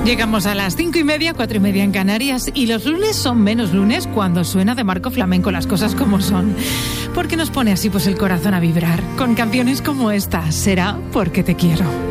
Llegamos a las 5:30, 4:30 en Canarias, y los lunes son menos lunes cuando suena de Marco Flamenco, las cosas como son. Porque nos pone así pues el corazón a vibrar, con canciones como esta, Será porque te quiero.